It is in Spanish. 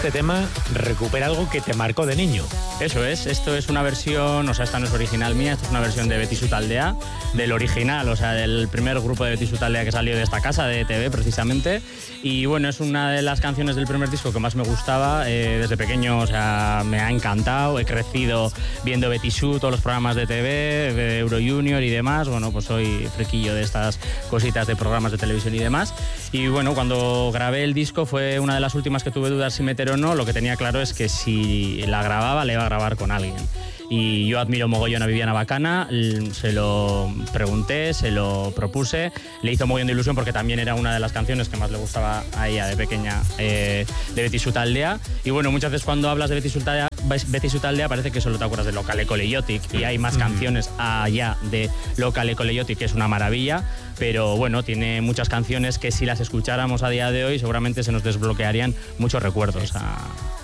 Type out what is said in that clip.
este tema recupera algo que te marcó de niño. Eso es, esto es una versión, o sea, esta no es original mía, esto es una versión de Beti Sutaldea, del original, o sea, del primer grupo de Beti Sutaldea que salió de esta casa, de ETV precisamente. Y bueno, es una de las canciones del primer disco que más me gustaba desde pequeño, o sea, me ha encantado, he crecido viendo Beti Su, todos los programas de TV, de Euro Junior y demás. Bueno, pues soy friquillo de estas cositas de programas de televisión y demás. Y bueno, cuando grabé el disco fue una de las últimas que tuve dudas si meter o no. Lo que tenía claro es que si la grababa, la iba a grabar con alguien. Y yo admiro mogollón a Viviana Bacana, se lo pregunté, se lo propuse, le hizo mogollón de ilusión porque también era una de las canciones que más le gustaba a ella de pequeña, de Beti Sutaldea. Y bueno, muchas veces cuando hablas de Beti Sutaldea parece que solo te acuerdas de Lokale Kole Jotik, y hay más canciones allá de Lokale Kole Jotik, que es una maravilla, pero bueno, tiene muchas canciones que si las escucháramos a día de hoy seguramente se nos desbloquearían muchos recuerdos.